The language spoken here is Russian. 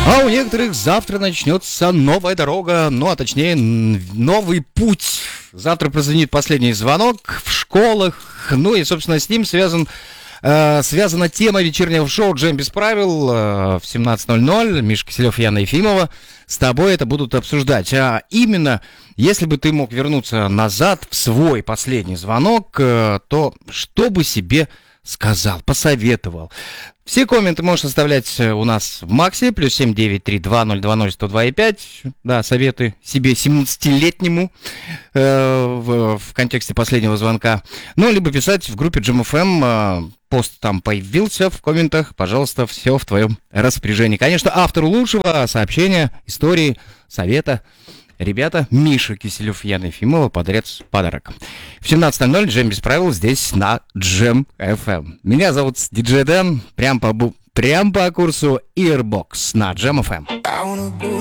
А у некоторых завтра начнется новая дорога, ну а точнее новый путь. Завтра прозвенит последний звонок в школах, ну и, собственно, с ним связана тема вечернего шоу «Джем без правил» в 17:00. Миша Киселев и Яна Ефимова с тобой это будут обсуждать. А именно, если бы ты мог вернуться назад в свой последний звонок, то что бы себе сказал, посоветовал? Все комменты можешь оставлять у нас в Максе, +7 932 020 102,5. Да, советы себе 17-летнему в контексте последнего звонка. Ну, либо писать в группе Джем FM. Пост там появился в комментах. Пожалуйста, все в твоем распоряжении. Конечно, автору лучшего сообщения, истории, совета. Ребята, Миша Киселев, Яна Ефимова подарят подарок. В 17:00 Джем без правил здесь на Джем FM. Меня зовут Диджей Дэн, прям по курсу Earbox на Джем FM.